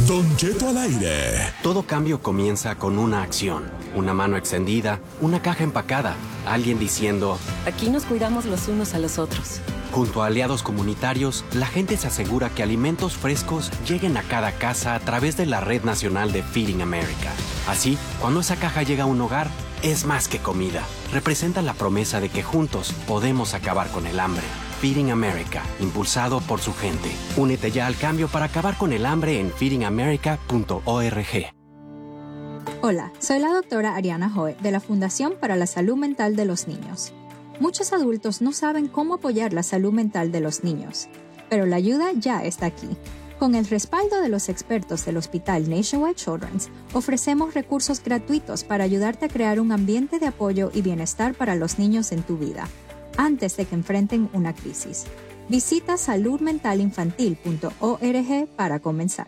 Don Cheto al aire. Todo cambio comienza con una acción. Una mano extendida, una caja empacada, alguien diciendo: aquí nos cuidamos los unos a los otros. Junto a aliados comunitarios, la gente se asegura que alimentos frescos lleguen a cada casa a través de la Red Nacional de Feeding America. Así, cuando esa caja llega a un hogar, es más que comida. Representa la promesa de que juntos podemos acabar con el hambre. Feeding America, impulsado por su gente. Únete ya al cambio para acabar con el hambre en feedingamerica.org. Hola, soy la doctora Ariana Hoe de la Fundación para la Salud Mental de los Niños. Muchos adultos no saben cómo apoyar la salud mental de los niños, pero la ayuda ya está aquí. Con el respaldo de los expertos del Hospital Nationwide Children's, ofrecemos recursos gratuitos para ayudarte a crear un ambiente de apoyo y bienestar para los niños en tu vida, antes de que enfrenten una crisis. Visita saludmentalinfantil.org para comenzar.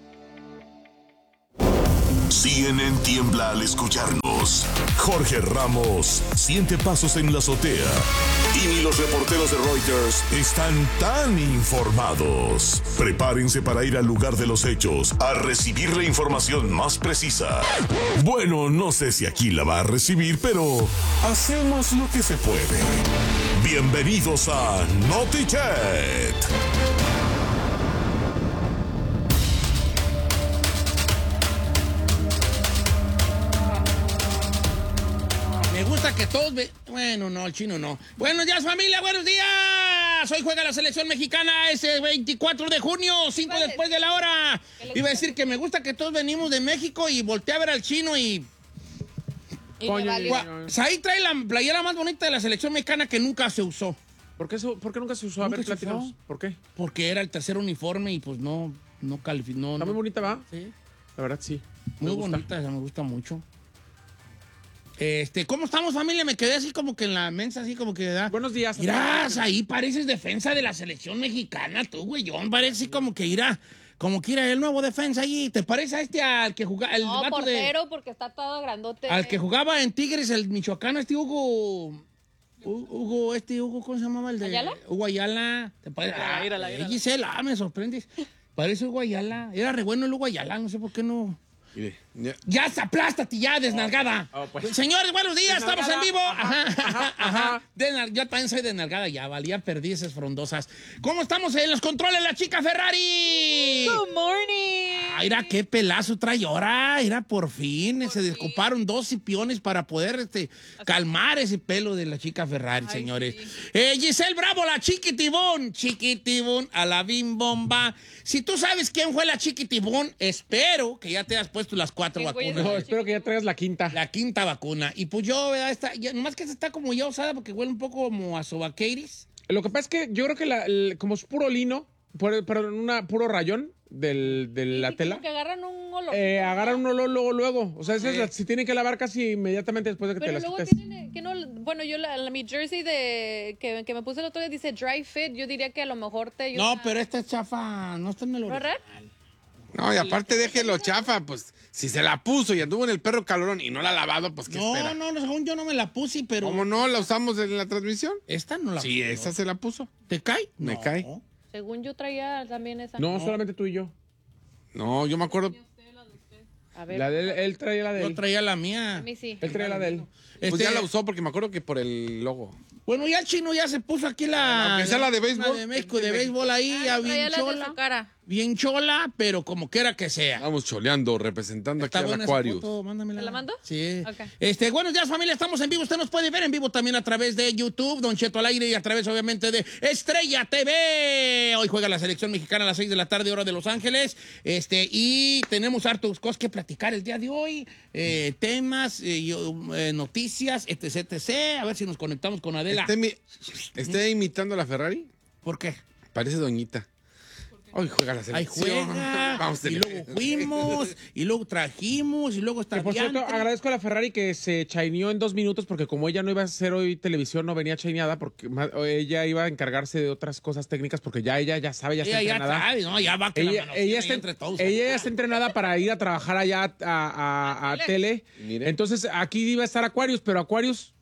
CNN tiembla al escucharnos. Jorge Ramos siente pasos en la azotea. Y ni los reporteros de Reuters están tan informados. Prepárense para ir al lugar de los hechos a recibir la información más precisa. Bueno, no sé si aquí la va a recibir, pero hacemos lo que se puede. Bienvenidos a Notichet. Me gusta que todos Bueno, no, el chino no. Buenos días, familia, buenos días. Hoy juega la selección mexicana ese 24 de junio, 5 después de la hora. Iba a decir que me gusta que todos venimos de México y volteé a ver al chino y ahí trae la playera más bonita de la selección mexicana que nunca se usó. ¿Por qué nunca se usó? A ver, platícanos. ¿Por qué? Porque era el tercer uniforme y pues no calificó. Está muy bonita, ¿va? Sí. La verdad, sí. Muy bonita, esa me gusta mucho. ¿Cómo estamos, familia? Me quedé así como que en la mensa, así como que da. Buenos días. Irás, ahí pareces defensa de la selección mexicana, tú, güeyón. Parece como que irá el nuevo defensa ahí. ¿Te parece a al que jugaba? No, portero, porque está todo grandote. Al que jugaba en Tigres, el michoacano, Hugo, ¿cómo se llamaba el de? ¿Ayala? Hugo Ayala. ¿Te parece? Írala. Gisela, me sorprendes. Parece Hugo Ayala. Era re bueno el Hugo Ayala, no sé por qué no. Ya aplástate ya, desnalgada. Pues. Señores, buenos días, Desnalgada. estamos en vivo. Ajá. Yo también soy desnalgada, ya valía, perdí esas frondosas. ¿Cómo estamos en los controles, la chica Ferrari? Good morning. Mira qué pelazo trae ahora. Mira, por fin se descoparon 2 cipiones para poder calmar ese pelo de la chica Ferrari, señores. Sí. Giselle Bravo, la chiquitibón, a la bimbomba. Si tú sabes quién fue la chiquitibón, espero que ya te has puesto las 4 vacunas. No, espero que ya traigas la quinta. La quinta vacuna. Y pues yo, ¿verdad? Nomás que esta está como ya usada porque huele un poco como a sobaqueiris. Lo que pasa es que yo creo que como es puro lino, puro rayón de la tela. Como que agarran un olor. Agarran un olor luego. O sea, si tienen que lavar casi inmediatamente después de que pero te las luego quites. tienen que no. Bueno, yo mi jersey que me puse el otro día dice dry fit. Yo diría que a lo mejor te ayuda. No, pero esta es chafa. No está en el original. No, y aparte déjelo chafa, pues si se la puso y anduvo en el perro calorón y no la ha lavado, pues ¿qué espera? No, según yo no me la puse, pero... ¿Cómo no? ¿La usamos en la transmisión? Esta no la Sí, puse. esa se la puso. ¿Te cae? Me No. cae. Según yo traía también esa. No, solamente tú y yo. No, yo me acuerdo. A ver. Él traía la de Yo él. traía la mía. A mí sí. Él traía la de él. Pues ya la usó porque me acuerdo que por el logo. Bueno, ya el chino ya se puso aquí la... Aunque sea la de béisbol. La de México, de béisbol ahí, ya Traía bien las de su chola. cara. Bien chola, pero como quiera que sea. Vamos choleando, representando Está aquí buena al esa Aquarius. foto, mándamela. ¿Te la mando? Sí. Ok. Buenos días, familia, estamos en vivo. Usted nos puede ver en vivo también a través de YouTube, Don Cheto al aire, y a través, obviamente, de Estrella TV. Hoy juega la selección mexicana a las 6 de la tarde, hora de Los Ángeles. Y tenemos hartos cosas que platicar el día de hoy. Temas, noticias, etc. A ver si nos conectamos con Adela. ¿Está imitando a la Ferrari? ¿Por qué? Parece doñita. Hoy juega la Ahí selección. juega, Vamos, y luego fuimos, y luego trajimos, y luego está Que por cierto, diantre. agradezco a la Ferrari que se chaineó en 2 minutos porque como ella no iba a hacer hoy televisión, no venía chaineada porque ella iba a encargarse de otras cosas técnicas porque ella ya sabe, ya está Ella ya entrenada. sabe, ¿no? Ya va que la mano Ella está, entre todos. ella ya está entrenada para ir a trabajar allá a tele. Mire. Entonces aquí iba a estar Aquarius, pero Aquarius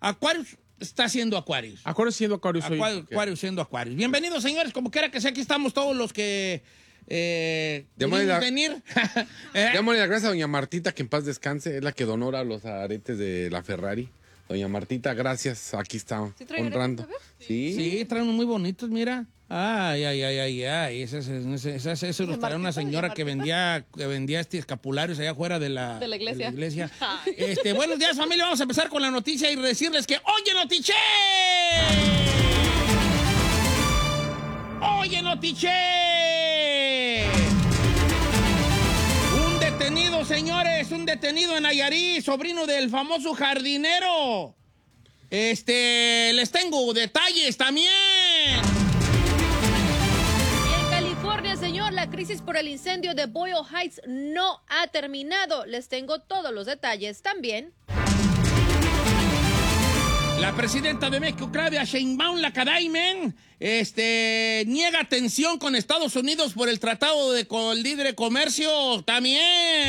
Está haciendo Aquarius. siendo Aquarius hoy. Aquarius siendo Aquarius. Bienvenidos, señores, como quiera que sea, aquí estamos todos los que pudimos venir. Démosle las gracias a doña Martita, que en paz descanse. Es la que donora los aretes de la Ferrari. Doña Martita, gracias. Aquí está, ¿Sí trae honrando. aretes, Sí, traen unos muy bonitos, mira. Ay. Eso los traía una señora que vendía escapularios allá afuera de la iglesia. Buenos días, familia. Vamos a empezar con la noticia y decirles que ¡Oye, Notiche! ¡Oye, Notiche! Señores, un detenido en Nayarit, sobrino del famoso jardinero. Les tengo detalles también. Y en California, señor, la crisis por el incendio de Boyle Heights no ha terminado. Les tengo todos los detalles también. La presidenta de México, Claudia Sheinbaum, la Cadaimen, niega tensión con Estados Unidos por el Tratado de Libre Comercio también.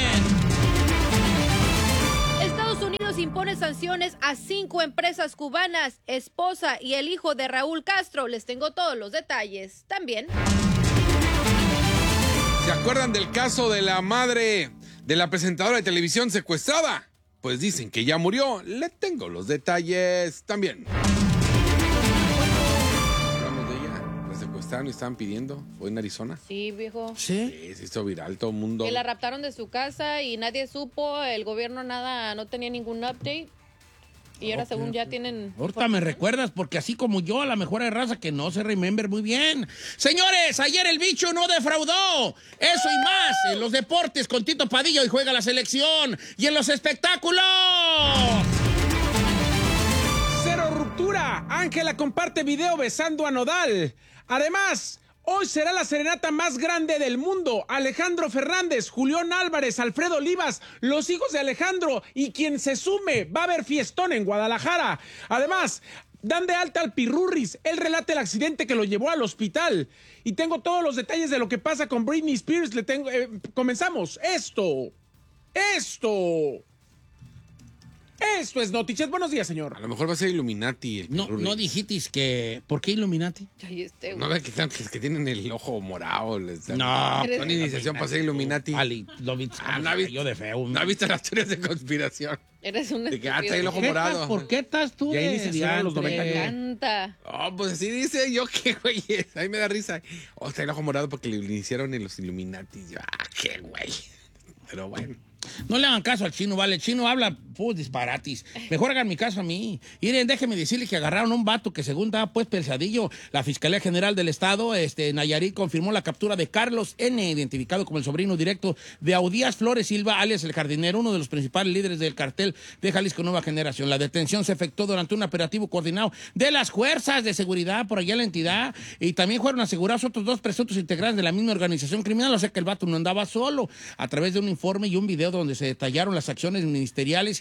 Estados Unidos impone sanciones a 5 empresas cubanas, esposa y el hijo de Raúl Castro. Les tengo todos los detalles también. ¿Se acuerdan del caso de la madre de la presentadora de televisión secuestrada? Pues dicen que ya murió. Le tengo los detalles también. Hablamos de ella. La secuestraron y estaban pidiendo. Fue en Arizona. Sí, viejo. ¿Sí? Se hizo viral todo el mundo. Que la raptaron de su casa y nadie supo. El gobierno no tenía ningún update. Y ahora según ya tienen... Ahorita me recuerdas, porque así como yo, a la mejor hay raza que no se remember muy bien. Señores, ayer el bicho no defraudó. Eso y más en los deportes con Tito Padilla, hoy juega la selección. Y en los espectáculos... Cero ruptura. Ángela comparte video besando a Nodal. Además, hoy será la serenata más grande del mundo. Alejandro Fernández, Julián Álvarez, Alfredo Olivas, los hijos de Alejandro y quien se sume. Va a haber fiestón en Guadalajara. Además, dan de alta al Pirurris. Él relata el accidente que lo llevó al hospital. Y tengo todos los detalles de lo que pasa con Britney Spears. Comenzamos. Esto es Notichet. Buenos días, señor. A lo mejor va a ser Illuminati. No dijitis que... ¿Por qué Illuminati? Ay, No ves que tienen el ojo morado. No. Son iniciación para ser Illuminati. Ali, lo vi, no ha visto. yo de feo. ¿No has visto las teorías de conspiración? Eres un De que trae el ojo morado. ¿Por qué estás tú Ya de iniciaron los 90 Me años. encanta. Oh, pues así dice yo que, güey, ahí me da risa. Trae el ojo morado porque le iniciaron en los Illuminati. Yo, qué güey. Pero bueno. No le hagan caso al chino, vale. El chino habla disparatis. Mejor hagan mi caso a mí. Miren, déjenme decirle que agarraron a un vato que según daba pues pesadillo. La Fiscalía General del Estado, Nayarit, confirmó la captura de Carlos N., identificado como el sobrino directo de Audías Flores Silva, alias el jardinero, uno de los principales líderes del cartel de Jalisco Nueva Generación. La detención se efectuó durante un operativo coordinado de las fuerzas de seguridad por allá en la entidad, y también fueron asegurados otros 2 presuntos integrantes de la misma organización criminal, o sea que el vato no andaba solo. A través de un informe y un video donde se detallaron las acciones ministeriales,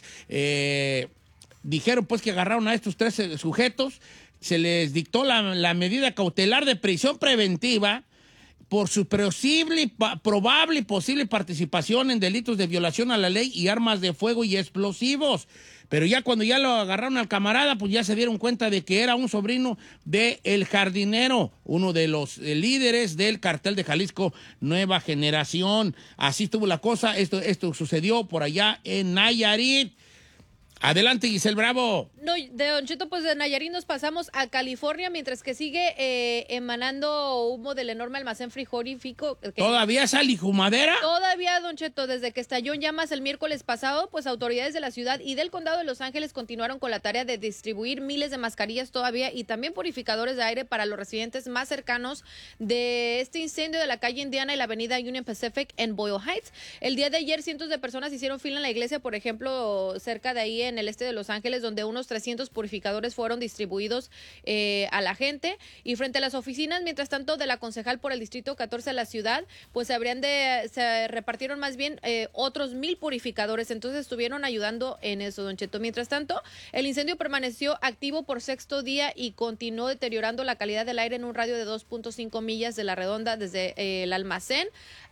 dijeron pues que agarraron a estos 3 sujetos, se les dictó la medida cautelar de prisión preventiva por su probable y posible participación en delitos de violación a la ley y armas de fuego y explosivos. Pero ya cuando ya lo agarraron al camarada, pues ya se dieron cuenta de que era un sobrino de El Jardinero, uno de los líderes del cartel de Jalisco Nueva Generación. Así estuvo la cosa. Esto sucedió por allá en Nayarit. Adelante, Giselle Bravo. No, de Don Cheto, pues de Nayarit nos pasamos a California, mientras que sigue emanando humo del enorme almacén frigorífico. ¿Todavía sale hijumadera? Todavía, Don Cheto, desde que estalló en llamas el miércoles pasado, pues autoridades de la ciudad y del condado de Los Ángeles continuaron con la tarea de distribuir miles de mascarillas todavía y también purificadores de aire para los residentes más cercanos de este incendio de la calle Indiana y la avenida Union Pacific en Boyle Heights. El día de ayer cientos de personas hicieron fila en la iglesia, por ejemplo, cerca de ahí en el este de Los Ángeles, donde unos 300 purificadores fueron distribuidos a la gente, y frente a las oficinas, mientras tanto, de la concejal por el distrito 14 de la ciudad, pues se repartieron más bien otros 1,000 purificadores, entonces estuvieron ayudando en eso, Don Cheto. Mientras tanto, el incendio permaneció activo por 6º día y continuó deteriorando la calidad del aire en un radio de 2.5 millas de la redonda desde el almacén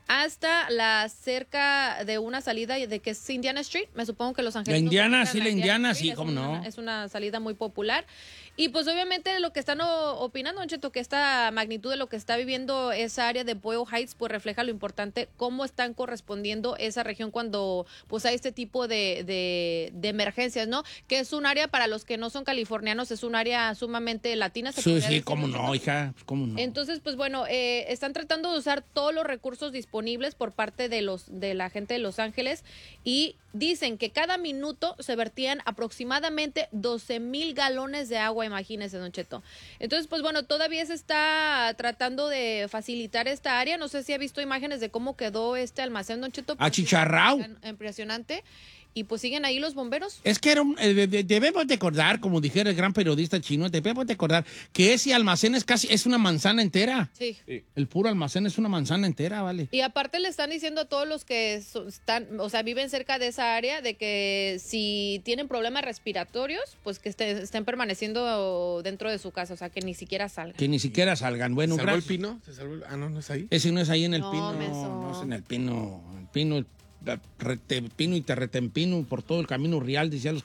hasta la cerca de una salida de que es Indiana Street. Me supongo que los La angelinos... Indiana, ubican sí, la Indiana, Street, sí, cómo no. Es una salida muy popular. Y pues obviamente lo que están opinando, Don Cheto, que esta magnitud de lo que está viviendo esa área de Boyle Heights, pues refleja lo importante, cómo están correspondiendo esa región cuando pues hay este tipo de emergencias, ¿no? Que es un área, para los que no son californianos, es un área sumamente latina. Sí, cómo no, hija, pues cómo no. Entonces, pues bueno, están tratando de usar todos los recursos disponibles por parte de la gente de Los Ángeles y dicen que cada minuto se vertían aproximadamente 12,000 galones de agua, imagínense, Don Cheto. Entonces, pues bueno, todavía se está tratando de facilitar esta área. No sé si ha visto imágenes de cómo quedó este almacén, Don Cheto. Achicharrao. Impresionante. Y pues siguen ahí los bomberos. Es que debemos de acordar, como dijera el gran periodista chino, debemos de acordar que ese almacén es una manzana entera. Sí. El puro almacén es una manzana entera, ¿vale? Y aparte le están diciendo a todos los que viven cerca de esa área, de que si tienen problemas respiratorios, pues que estén permaneciendo dentro de su casa, o sea, que ni siquiera salgan. Que ni siquiera salgan. Bueno, ¿Se salvó el gracias. Pino? No es ahí. Ese no es ahí en el No, Pino. menso. No es en el Pino. El Pino, Retepino y Terretempino por todo el camino real, decían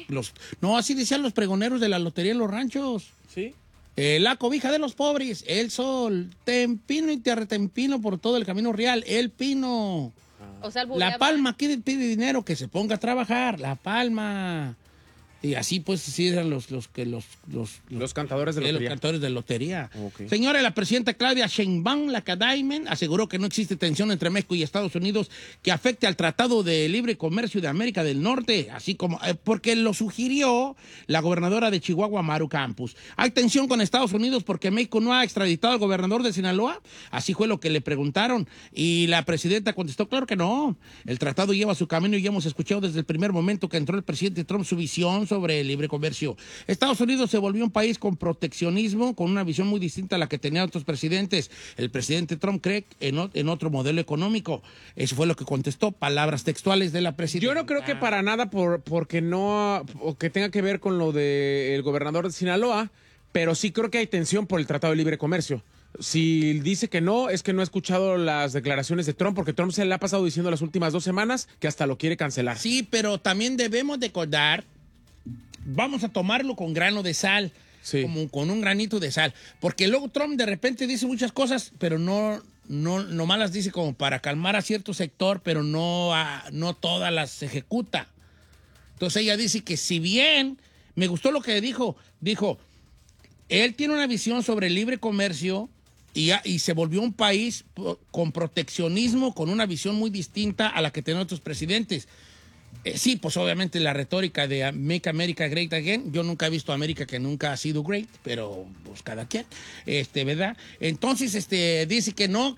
así decían los pregoneros de la lotería en los ranchos. Sí. La cobija de los pobres, el sol, Tempino y Terretempino por todo el camino real, el Pino. O sea, La Palma pide dinero, que se ponga a trabajar, La Palma. Y así pues sí eran los cantadores de los lotería. cantadores de lotería. Ok. Señora, la presidenta Claudia Sheinbaum Lacadaimen aseguró que no existe tensión entre México y Estados Unidos que afecte al Tratado de Libre Comercio de América del Norte, así como porque lo sugirió la gobernadora de Chihuahua, Maru Campos. ¿Hay tensión con Estados Unidos porque México no ha extraditado al gobernador de Sinaloa? Así fue lo que le preguntaron. Y la presidenta contestó, claro que no. El tratado lleva su camino y ya hemos escuchado desde el primer momento que entró el presidente Trump su visión sobre el libre comercio. Estados Unidos se volvió un país con proteccionismo, con una visión muy distinta a la que tenían otros presidentes. El presidente Trump cree en otro modelo económico. Eso fue lo que contestó, palabras textuales de la presidenta. Yo no creo que para nada porque no, o que tenga que ver con lo del gobernador de Sinaloa, pero sí creo que hay tensión por el Tratado de Libre Comercio. Si dice que no, es que no ha escuchado las declaraciones de Trump, porque Trump se le ha pasado diciendo las últimas 2 semanas que hasta lo quiere cancelar. Sí, pero también debemos de acordar, vamos a tomarlo con grano de sal, sí, como con un granito de sal, porque luego Trump de repente dice muchas cosas, pero no nomás las dice como para calmar a cierto sector, pero no todas las ejecuta. Entonces ella dice que si bien, me gustó lo que dijo, él tiene una visión sobre el libre comercio y se volvió un país con proteccionismo, con una visión muy distinta a la que tenían otros presidentes. Sí, pues obviamente la retórica de Make America Great Again, yo nunca he visto a América que nunca ha sido great, pero pues cada quien, ¿verdad? Entonces, dice que no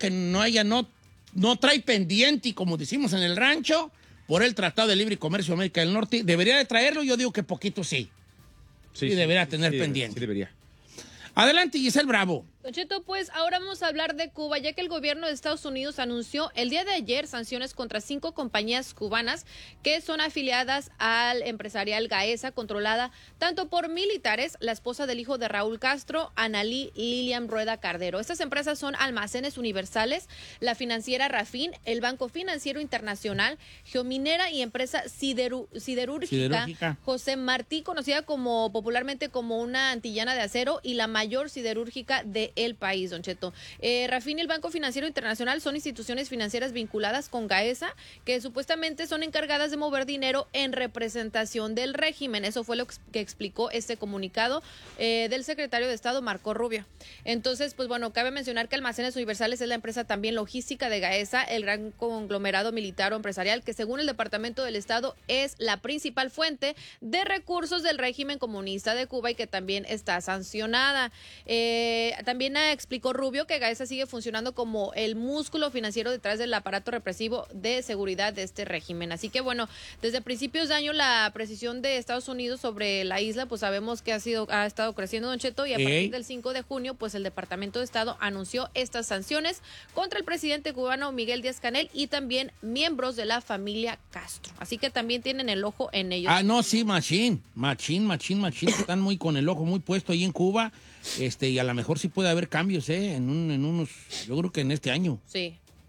trae pendiente, y como decimos en el rancho, por el Tratado de Libre Comercio de América del Norte, debería de traerlo, yo digo que poquito sí. Sí, debería tener pendiente. Sí, debería. Adelante, Giselle Bravo. Don Cheto, pues ahora vamos a hablar de Cuba, ya que el gobierno de Estados Unidos anunció el día de ayer sanciones contra 5 compañías cubanas que son afiliadas al empresarial Gaesa, controlada tanto por militares, la esposa del hijo de Raúl Castro, Analí Lilian Rueda Cardero. Estas empresas son Almacenes Universales, la financiera Rafin, el Banco Financiero Internacional, Geominera y empresa siderúrgica José Martí, conocida popularmente como una antillana de acero y la mayor siderúrgica de el país, Don Cheto. Rafin y el Banco Financiero Internacional son instituciones financieras vinculadas con Gaesa, que supuestamente son encargadas de mover dinero en representación del régimen. Eso fue lo que explicó este comunicado del secretario de Estado, Marco Rubio. Entonces, pues bueno, cabe mencionar que Almacenes Universales es la empresa también logística de Gaesa, el gran conglomerado militar o empresarial que, según el Departamento del Estado, es la principal fuente de recursos del régimen comunista de Cuba y que también está sancionada. También explicó Rubio que Gaesa sigue funcionando como el músculo financiero detrás del aparato represivo de seguridad de este régimen. Así que bueno, desde principios de año la precisión de Estados Unidos sobre la isla, pues sabemos que ha estado creciendo, Don Cheto, y a partir del 5 de junio, pues el Departamento de Estado anunció estas sanciones contra el presidente cubano Miguel Díaz-Canel y también miembros de la familia Castro. Así que también tienen el ojo en ellos. No, sí, machín. Están muy con el ojo muy puesto ahí en Cuba. Y a lo mejor sí puede haber cambios, en unos, yo creo que en este año. Sí.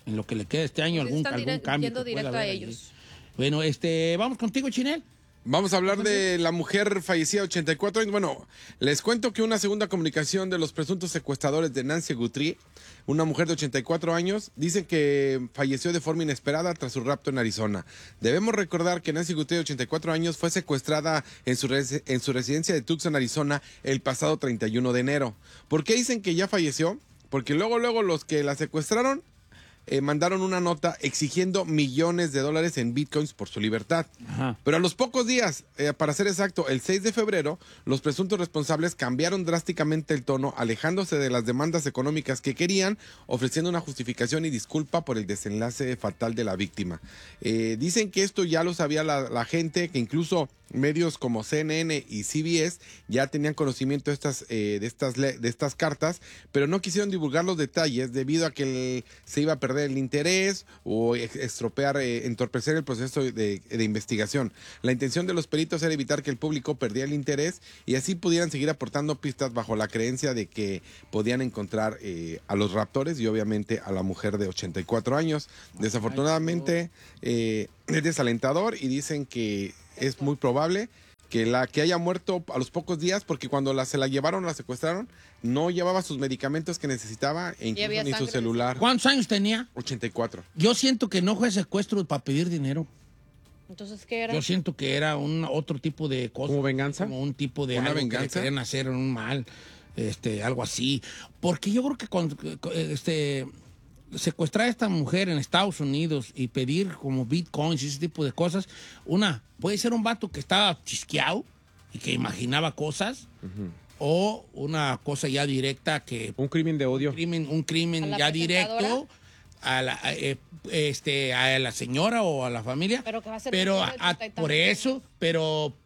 En lo que le queda este año, Pues algún están cambio. yendo que pueda directo a haber allí. ellos. Bueno, vamos contigo, Chinel. Vamos a hablar de la mujer fallecida de 84 años. Bueno, les cuento que una segunda comunicación de los presuntos secuestradores de Nancy Guthrie, una mujer de 84 años, dicen que falleció de forma inesperada tras su rapto en Arizona. Debemos recordar que Nancy Guthrie, de 84 años, fue secuestrada en su residencia de Tucson, Arizona, el pasado 31 de enero. ¿Por qué dicen que ya falleció? Porque luego los que la secuestraron mandaron una nota exigiendo millones de dólares en bitcoins por su libertad. Ajá. Pero a los pocos días, para ser exacto, el 6 de febrero, los presuntos responsables cambiaron drásticamente el tono, alejándose de las demandas económicas que querían, ofreciendo una justificación y disculpa por el desenlace fatal de la víctima. Dicen que esto ya lo sabía la gente, que incluso medios como CNN y CBS ya tenían conocimiento de estas cartas, pero no quisieron divulgar los detalles debido a que se iba a perder el interés o entorpecer el proceso de investigación. La intención de los peritos era evitar que el público perdiera el interés y así pudieran seguir aportando pistas bajo la creencia de que podían encontrar a los raptores y obviamente a la mujer de 84 años. Desafortunadamente es desalentador y dicen que es muy probable que haya muerto a los pocos días, porque cuando se la llevaron, la secuestraron, no llevaba sus medicamentos que necesitaba e incluso ni su celular. ¿Cuántos años tenía? 84. Yo siento que no fue secuestro para pedir dinero. Entonces, ¿qué era? Yo siento que era otro tipo de cosa. ¿Como venganza? Como un tipo de ¿Una algo venganza? que le querían hacer un mal, algo así. Porque yo creo que secuestrar a esta mujer en Estados Unidos y pedir como bitcoins y ese tipo de cosas, puede ser un vato que estaba chisqueado y que imaginaba cosas, o una cosa ya directa que... Un crimen de odio. Un crimen ¿A la ya presentadora? directo a la señora o a la familia. Pero que va a ser Pero menor de 30 y tantos por eso, pero...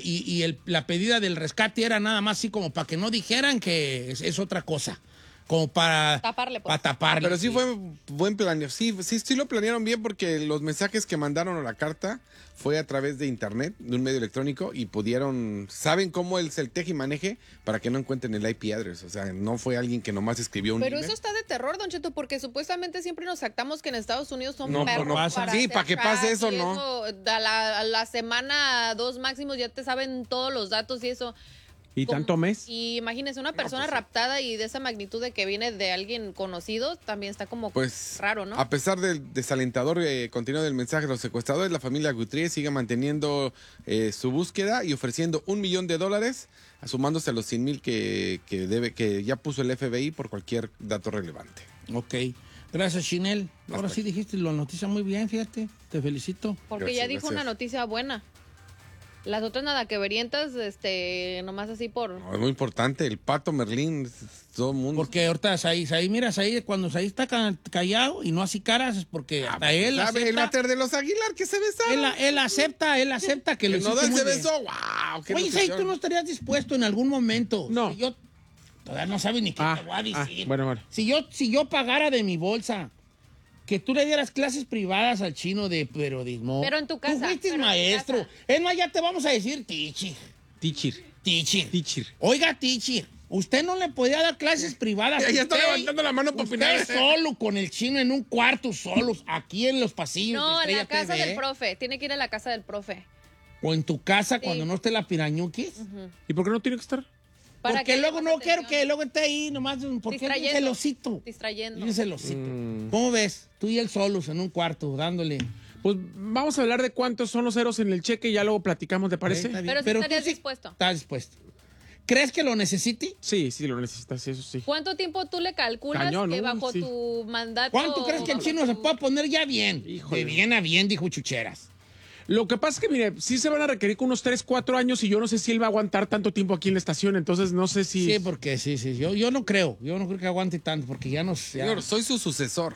la pedida del rescate era nada más así como para que no dijeran que es otra cosa. Como para taparle, pues. Para taparle. Pero sí fue buen planeo. Sí lo planearon bien, porque los mensajes que mandaron a la carta fue a través de internet, de un medio electrónico, y saben cómo es el teje y maneje para que no encuentren el IP address. O sea, no fue alguien que nomás escribió un Pero email. eso está de terror, Don Cheto, porque supuestamente siempre nos jactamos que en Estados Unidos son No, perros no pasa. Sí, hacer para que pase hack eso, y ¿no? A la semana, 2 máximos, ya te saben todos los datos y eso. ¿Y tanto mes? Y imagínese, una persona raptada y de esa magnitud de que viene de alguien conocido, también está como Pues, raro, ¿no? a pesar del desalentador contenido del mensaje de los secuestradores, la familia Guthrie sigue manteniendo su búsqueda y ofreciendo $1 millón, sumándose a los 100,000 que ya puso el FBI por cualquier dato relevante. Ok. Gracias, Chinel. Ahora Hasta sí dijiste la noticia muy bien, fíjate. Te felicito. Porque Gracias, ya dijo gracias. una noticia buena. Las otras nada que verientas, nomás así por... No, es muy importante, el Pato Merlín, todo el mundo. Porque ahorita mira, cuando Saí está callado y no así caras, es porque hasta él ¿Sabe el acepta, mater de los Aguilar que se besaron? él acepta que lo El hiciste Nodal muy se bien. besó, wow. qué Oye, Saí, emoción. ¿tú no estarías dispuesto en algún momento? No. Si yo todavía no sabes ni qué te voy a decir. Bueno. Si yo pagara de mi bolsa que tú le dieras clases privadas al chino de periodismo. Pero en tu casa, Tú fuiste pero en tu maestro. casa. Es más, ya te vamos a decir teacher. Teacher. Oiga, teacher, usted no le podía dar clases privadas. Ya está Usted- levantando la mano para opinar. Usted solo con el chino en un cuarto, solos, aquí en los pasillos. No, de en la Estrella casa TV, del profe. Tiene que ir a la casa del profe. O en tu casa cuando no esté la pirañuquis. ¿Y por qué no tiene que estar? Para Porque que luego haya no más quiero atención. que luego esté ahí nomás. Porque es Distrayendo. celosito. Distrayendo. Es celosito. ¿Cómo ves? Tú y él solos en un cuarto, dándole. Pues vamos a hablar de cuántos son los ceros en el cheque y ya luego platicamos, ¿te parece? Está bien. Pero sí tú estarías dispuesto. Estás dispuesto. ¿Crees que lo necesite? Sí, lo necesitas, eso sí. ¿Cuánto tiempo tú le calculas Cañón, que ¿no? bajo Sí. tu mandato... ¿Cuánto crees que el bajo chino se tu- pueda poner ya bien? Híjole. De bien a bien, dijo Chucheras. Lo que pasa es que, mire, sí se van a requerir con unos 3, 4 años y yo no sé si él va a aguantar tanto tiempo aquí en la estación, entonces no sé si... Sí, porque sí. Yo no creo que aguante tanto, porque ya no sé. Señor, soy su sucesor.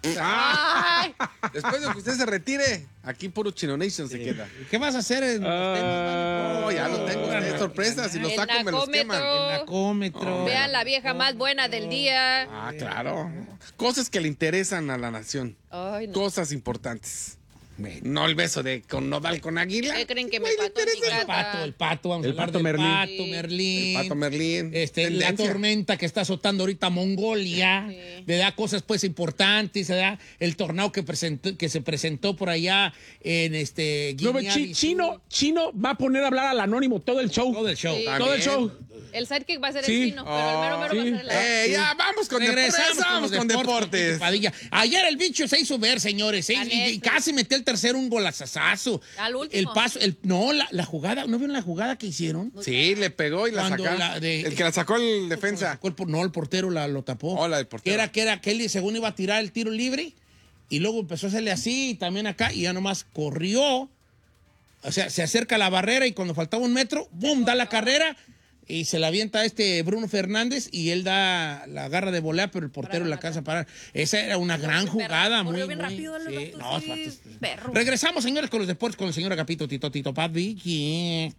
¡Ay! Después de que usted se retire, aquí puro Chino Nation se queda. ¿Qué vas a hacer en los temas? No, ya lo tengo, usted sorpresa. Si lo El saco, me los queman. nacómetro. El nacómetro. Vean la vieja más buena del día. Ah, claro. Cosas que le interesan a la nación. Ay, no. Cosas importantes. No el beso con Nodal con Águila. ¿Qué creen que me pató en mi casa? El pato, vamos a hablar pato del Merlín. pato Merlín. El pato Merlín. La Tendencia. tormenta que está azotando ahorita Mongolia, ¿verdad? Cosas pues importantes, ¿verdad? El tornado que se presentó por allá en Chino va a poner a hablar al anónimo todo el show. Todo el show. Sí. Todo el show. El sidekick va a ser Sí. el chino, pero el mero va a ser el Ya, vamos con deportes. Padilla. Ayer el bicho se hizo ver, señores, y casi metió el tercero un golazazazo. Al último. La jugada, ¿no vieron la jugada que hicieron? Sí, le pegó y la Cuando sacó. El que la sacó el defensa. El portero lo tapó. Hola, el portero. Que era que él según iba a tirar el tiro libre y luego empezó a hacerle así y también acá y ya nomás corrió. O sea, se acerca a la barrera y cuando faltaba 1 metro, ¡bum!, da la carrera y se la avienta a Bruno Fernández y él da la garra de volea, pero el portero la alcanza a parar. Esa era una gran jugada. Muy bien rápido. Perro. Regresamos, señores, con los deportes con el señor Agapito Tito Pat Vicky.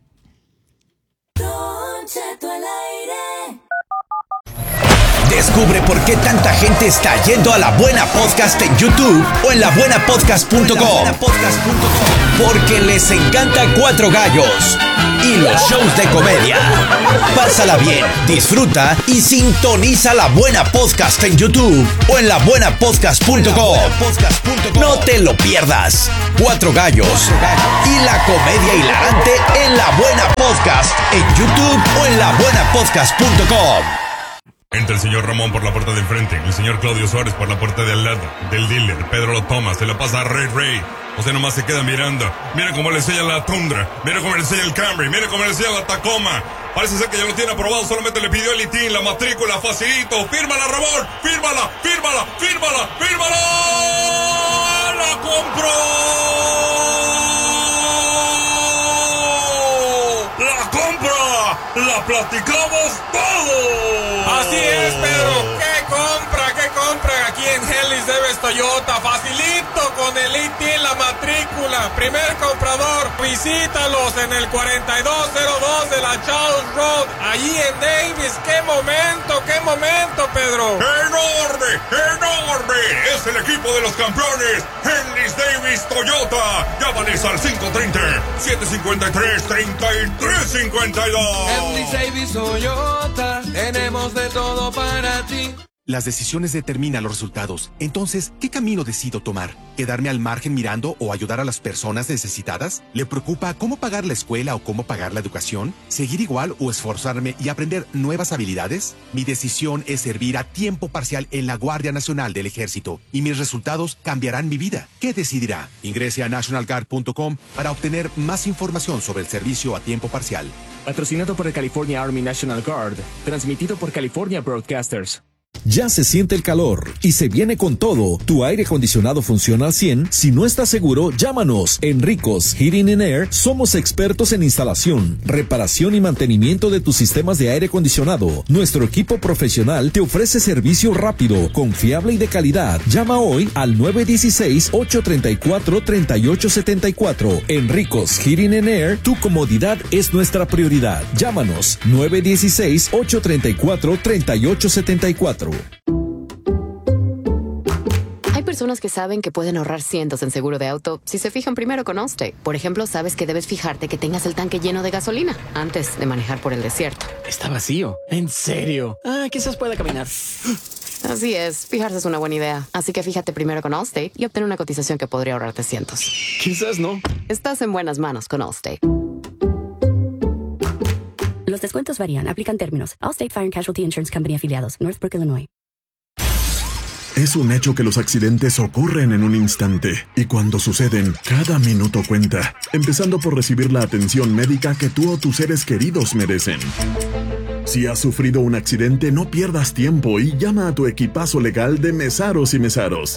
Don Cheto al aire. Descubre por qué tanta gente está yendo a La Buena Podcast en YouTube o en labuenapodcast.com. Porque les encanta Cuatro Gallos y los shows de comedia. Pásala bien, disfruta y sintoniza La Buena Podcast en YouTube o en labuenapodcast.com. No te lo pierdas. Cuatro Gallos y la comedia hilarante en La Buena Podcast en YouTube o en labuenapodcast.com. Entra el señor Ramón por la puerta de enfrente, el señor Claudio Suárez por la puerta de al lado, del dealer, Pedro lo toma, se la pasa a Rey. O sea, nomás se queda mirando. Mira cómo le enseña la Tundra, mira cómo le enseña el Camry, mira cómo le enseña la Tacoma. Parece ser que ya lo tiene aprobado, solamente le pidió el ITIN, la matrícula, facilito. ¡Fírmala, Ramón! ¡Fírmala! ¡La compró! ¡La compra! ¡La platicamos todo! Así es, Pedro. ¿Qué compra? Aquí en Hellis Debes Toyota. Facilito con el ITIN, la matrícula. Primer comprador, visítalos en el 4202 de la Charles Road, allí en Davis. ¡Qué momento, Pedro! ¡Enorme! Es el equipo de los campeones, Hellis Davis Toyota. Llámales al 530-753-3352. Hellis Davis Toyota, tenemos de todo para ti. Las decisiones determinan los resultados. Entonces, ¿qué camino decido tomar? ¿Quedarme al margen mirando o ayudar a las personas necesitadas? ¿Le preocupa cómo pagar la escuela o cómo pagar la educación? ¿Seguir igual o esforzarme y aprender nuevas habilidades? Mi decisión es servir a tiempo parcial en la Guardia Nacional del Ejército y mis resultados cambiarán mi vida. ¿Qué decidirá? Ingrese a nationalguard.com para obtener más información sobre el servicio a tiempo parcial. Patrocinado por el California Army National Guard. Transmitido por California Broadcasters. Ya se siente el calor y se viene con todo. ¿Tu aire acondicionado funciona al 100? Si no estás seguro, llámanos. En Ricos Heating and Air somos expertos en instalación, reparación y mantenimiento de tus sistemas de aire acondicionado. Nuestro equipo profesional te ofrece servicio rápido, confiable y de calidad. Llama hoy al 916-834-3874. En Ricos Heating and Air, tu comodidad es nuestra prioridad. Llámanos 916-834-3874. Hay personas que saben que pueden ahorrar cientos en seguro de auto si se fijan primero con Allstate. Por ejemplo, sabes que debes fijarte que tengas el tanque lleno de gasolina antes de manejar por el desierto. Está vacío. ¿En serio? Quizás pueda caminar. Así es, fijarse es una buena idea. Así que fíjate primero con Allstate y obtén una cotización que podría ahorrarte cientos. Quizás no. Estás en buenas manos con Allstate. Los descuentos varían. Aplican términos. Allstate Fire and Casualty Insurance Company afiliados. Northbrook, Illinois. Es un hecho que los accidentes ocurren en un instante y cuando suceden, cada minuto cuenta, empezando por recibir la atención médica que tú o tus seres queridos merecen. Si has sufrido un accidente, no pierdas tiempo y llama a tu equipazo legal de Mesaros y Mesaros.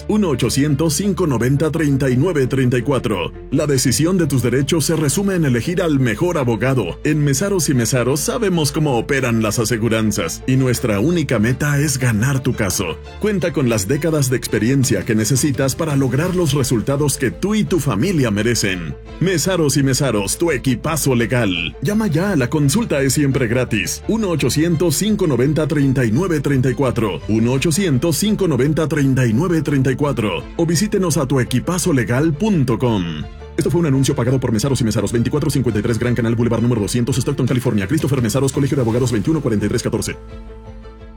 1-800-590-3934. La decisión de tus derechos se resume en elegir al mejor abogado. En Mesaros y Mesaros sabemos cómo operan las aseguranzas y nuestra única meta es ganar tu caso. Cuenta con las décadas de experiencia que necesitas para lograr los resultados que tú y tu familia merecen. Mesaros y Mesaros, tu equipazo legal. Llama ya, la consulta es siempre gratis. 1 1-800-590-3934. 1-800-590-3934. O visítenos a tuequipazolegal.com. Esto fue un anuncio pagado por Mesaros y Mesaros, 2453 Gran Canal Boulevard número 200, Stockton, California. Christopher Mesaros, Colegio de Abogados, 214314.